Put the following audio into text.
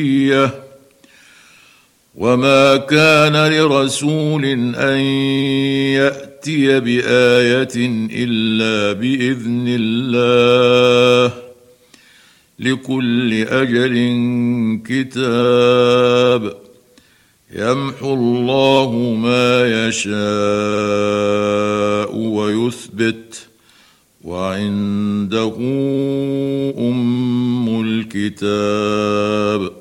وما كان لرسول ان ياتي بايه الا باذن الله لكل اجل كتاب يمحو الله ما يشاء ويثبت وعنده ام الكتاب.